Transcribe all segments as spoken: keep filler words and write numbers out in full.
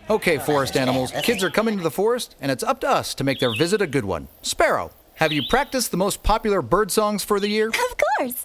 Okay, forest animals, kids are coming to the forest, and it's up to us to make their visit a good one. Sparrow, have you practiced the most popular bird songs for the year? Of course.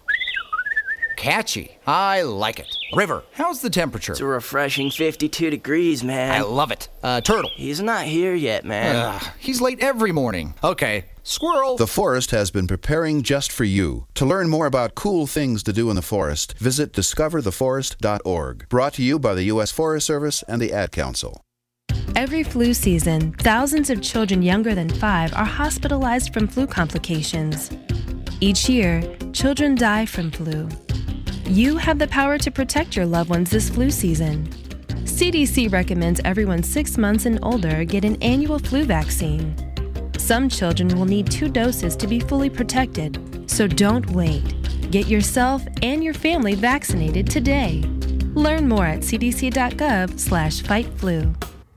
Catchy. I like it. River, how's the temperature? It's a refreshing fifty-two degrees, man. I love it. Uh, Turtle. He's not here yet, man. Ugh, he's late every morning. Okay. Squirrel. The forest has been preparing just for you. To learn more about cool things to do in the forest, visit discover the forest dot org. Brought to you by the U S Forest Service and the Ad Council. Every flu season, thousands of children younger than five are hospitalized from flu complications. Each year, children die from flu. You have the power to protect your loved ones this flu season. C D C recommends everyone six months and older get an annual flu vaccine. Some children will need two doses to be fully protected, so don't wait. Get yourself and your family vaccinated today. Learn more at c d c dot gov slash fight flu.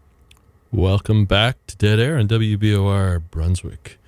Welcome back to Dead Air on W B O R Brunswick.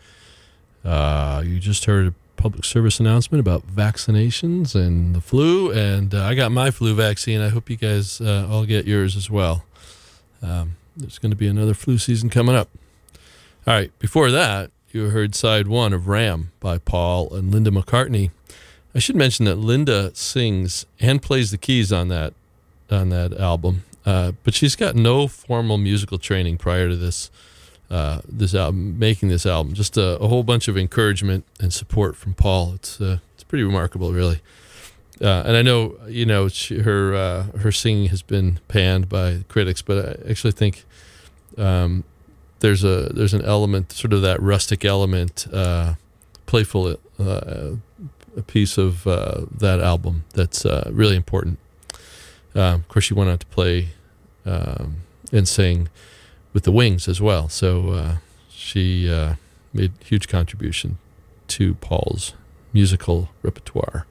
Uh, you just heard a public service announcement about vaccinations and the flu, and uh, I got my flu vaccine. I hope you guys uh, all get yours as well. Um, there's going to be another flu season coming up. All right, before that, you heard side one of Ram by Paul and Linda McCartney. I should mention that Linda sings and plays the keys on that on that album. Uh, but she's got no formal musical training prior to this uh, this album, making this album. Just a, a whole bunch of encouragement and support from Paul. It's uh, it's pretty remarkable, really. Uh, and I know you know she, her uh, her singing has been panned by critics, but I actually think um, there's a there's an element, sort of that rustic element, uh, playful uh, a piece of uh, that album that's uh, really important. Uh, of course, she went on to play um, and sing with the Wings as well. So uh, she uh, made a huge contribution to Paul's musical repertoire.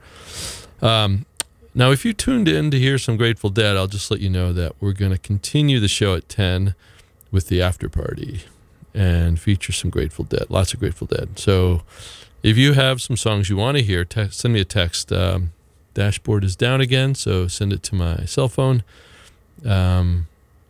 Um, now, if you tuned in to hear some Grateful Dead, I'll just let you know that we're going to continue the show at ten with the after party and feature some Grateful Dead, lots of Grateful Dead. So if you have some songs you want to hear, te- send me a text. Um, Dashboard is down again, so send it to my cell phone, um,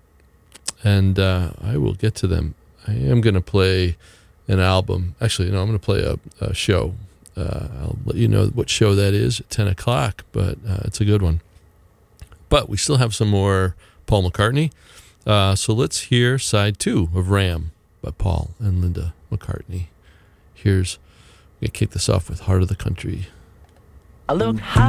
and uh, I will get to them. I am going to play an album. Actually, no, I'm going to play a, a show. Uh, I'll let you know what show that is at ten o'clock, but uh, it's a good one. But we still have some more Paul McCartney, uh, so let's hear side two of Ram by Paul and Linda McCartney. Here's, I'm going to kick this off with Heart of the Country. I look high